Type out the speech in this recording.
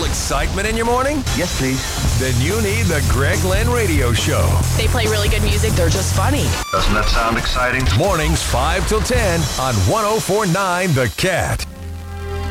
excitement in your morning? Yes, please. Then you need the Greg Lynn Radio Show. They play really good music. They're just funny. Doesn't that sound exciting? Mornings 5 till 10 on 104.9 The Cat.